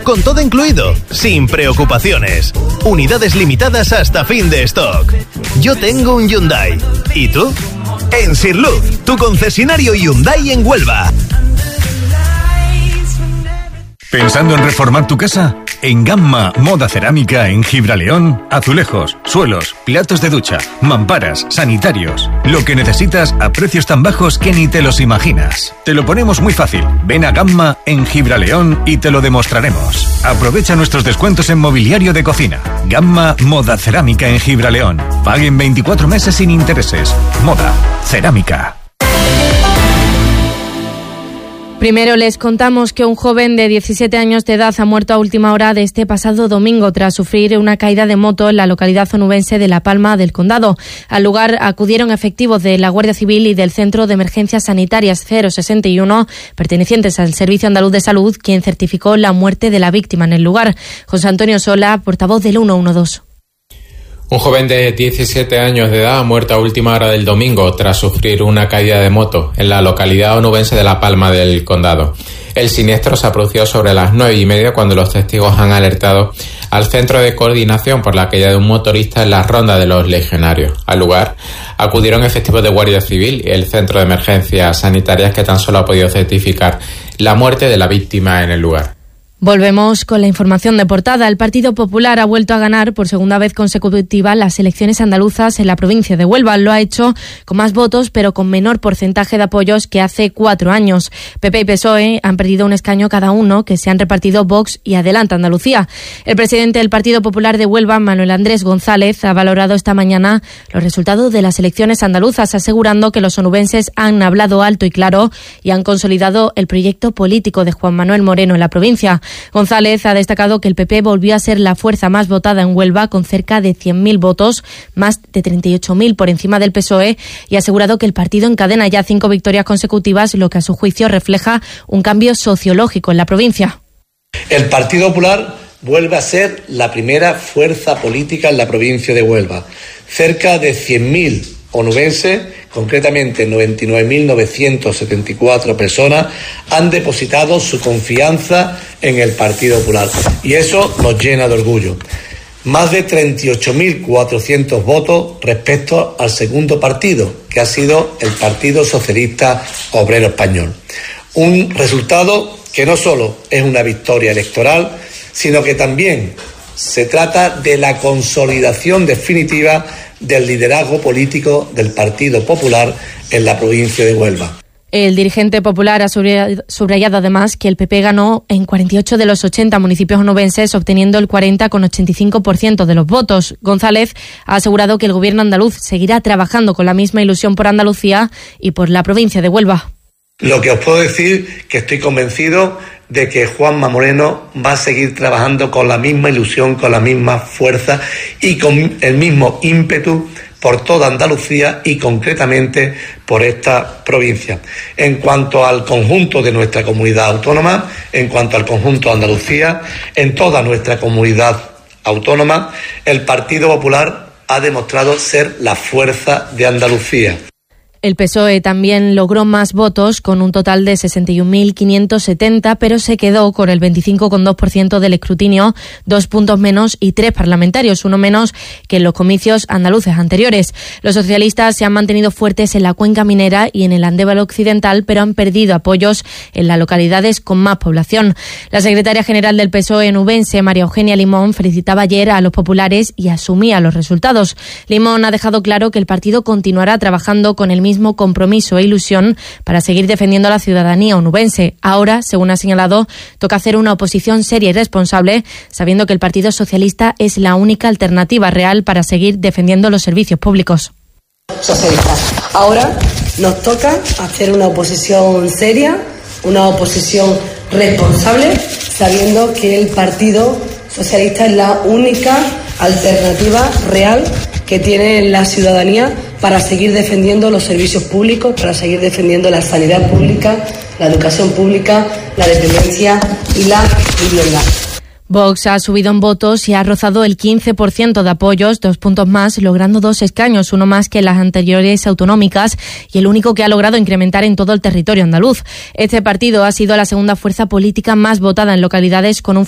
con todo incluido, sin preocupaciones. Unidades limitadas hasta fin de stock. Yo tengo un Hyundai. ¿Y tú? En Sirluz, tu concesionario Hyundai en Huelva. ¿Pensando en reformar tu casa? En Gamma Moda Cerámica en Gibraleón, azulejos, suelos, platos de ducha, mamparas, sanitarios. Lo que necesitas a precios tan bajos que ni te los imaginas. Te lo ponemos muy fácil. Ven a Gamma en Gibraleón y te lo demostraremos. Aprovecha nuestros descuentos en mobiliario de cocina. Gamma Moda Cerámica en Gibraleón. Paguen 24 meses sin intereses. Moda Cerámica. Primero les contamos que un joven de 17 años de edad ha muerto a última hora de este pasado domingo tras sufrir una caída de moto en la localidad onubense de La Palma del Condado. Al lugar acudieron efectivos de la Guardia Civil y del Centro de Emergencias Sanitarias 061, pertenecientes al Servicio Andaluz de Salud, quien certificó la muerte de la víctima en el lugar. José Antonio Sola, portavoz del 112. Un joven de 17 años de edad ha muerto a última hora del domingo tras sufrir una caída de moto en la localidad onubense de La Palma del Condado. El siniestro se ha producido sobre las 9:30 cuando los testigos han alertado al Centro de Coordinación por la caída de un motorista en la Ronda de los Legionarios. Al lugar acudieron efectivos de Guardia Civil y el Centro de Emergencias Sanitarias, que tan solo ha podido certificar la muerte de la víctima en el lugar. Volvemos con la información de portada. El Partido Popular ha vuelto a ganar por segunda vez consecutiva las elecciones andaluzas en la provincia de Huelva. Lo ha hecho con más votos, pero con menor porcentaje de apoyos que hace 4 años. PP y PSOE han perdido un escaño cada uno, que se han repartido Vox y Adelante Andalucía. El presidente del Partido Popular de Huelva, Manuel Andrés González, ha valorado esta mañana los resultados de las elecciones andaluzas, asegurando que los onubenses han hablado alto y claro y han consolidado el proyecto político de Juan Manuel Moreno en la provincia. González ha destacado que el PP volvió a ser la fuerza más votada en Huelva, con cerca de 100.000 votos, más de 38.000 por encima del PSOE, y ha asegurado que el partido encadena ya 5 victorias consecutivas, lo que a su juicio refleja un cambio sociológico en la provincia. El Partido Popular vuelve a ser la primera fuerza política en la provincia de Huelva. Cerca de 100.000 onubenses, concretamente 99.974 personas, han depositado su confianza en el Partido Popular, y eso nos llena de orgullo. Más de 38.400 votos respecto al segundo partido, que ha sido el Partido Socialista Obrero Español. Un resultado que no solo es una victoria electoral, sino que también se trata de la consolidación definitiva del liderazgo político del Partido Popular en la provincia de Huelva. El dirigente popular ha subrayado además que el PP ganó en 48 de los 80 municipios onubenses, obteniendo el 40,85% de los votos. González ha asegurado que el gobierno andaluz seguirá trabajando con la misma ilusión por Andalucía y por la provincia de Huelva. Lo que os puedo decir, que estoy convencido de que Juanma Moreno va a seguir trabajando con la misma ilusión, con la misma fuerza y con el mismo ímpetu por toda Andalucía y concretamente por esta provincia. En cuanto al conjunto de nuestra comunidad autónoma, en cuanto al conjunto de Andalucía, en toda nuestra comunidad autónoma, el Partido Popular ha demostrado ser la fuerza de Andalucía. El PSOE también logró más votos, con un total de 61.570, pero se quedó con el 25,2% del escrutinio, 2 puntos menos y 3 parlamentarios, uno menos que en los comicios andaluces anteriores. Los socialistas se han mantenido fuertes en la cuenca minera y en el Andévalo Occidental, pero han perdido apoyos en las localidades con más población. La secretaria general del PSOE onubense, María Eugenia Limón, felicitaba ayer a los populares y asumía los resultados. Limón ha dejado claro que el partido continuará trabajando con el mismo compromiso e ilusión para seguir defendiendo a la ciudadanía onubense. Ahora, según ha señalado, toca hacer una oposición seria y responsable, sabiendo que el Partido Socialista es la única alternativa real para seguir defendiendo los servicios públicos. Socialistas. Ahora nos toca hacer una oposición seria, una oposición responsable, sabiendo que el Partido Socialista es la única alternativa real que tiene la ciudadanía para seguir defendiendo los servicios públicos, para seguir defendiendo la sanidad pública, la educación pública, la dependencia y la vivienda. Vox ha subido en votos y ha rozado el 15% de apoyos, 2 puntos más, logrando 2 escaños, uno más que en las anteriores autonómicas y el único que ha logrado incrementar en todo el territorio andaluz. Este partido ha sido la segunda fuerza política más votada en localidades con un